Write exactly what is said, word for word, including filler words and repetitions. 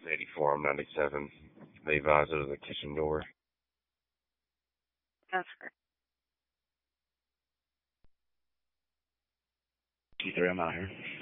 eighty-four, I'm ninety-seven. The visor to the kitchen door. That's her. T three, I'm out here.